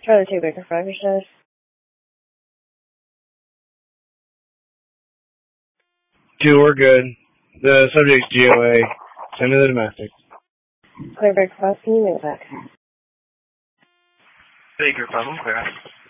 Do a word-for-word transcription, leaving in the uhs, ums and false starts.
Charlie two Baker five, your status. Two, we're good. The subject's G O A. Send me the domestic. Clear Baker five, can you make it back? Baker five, I'm clear.